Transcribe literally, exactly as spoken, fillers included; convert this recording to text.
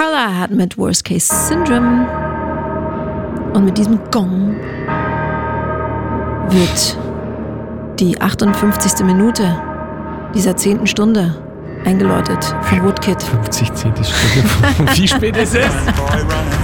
Carla hat mit Worst Case Syndrome. Und mit diesem Gong wird die achtundfünfzigste Minute dieser zehnten Stunde eingeläutet von Woodkid. fünfzig zehnte Stunde. Wie spät ist es?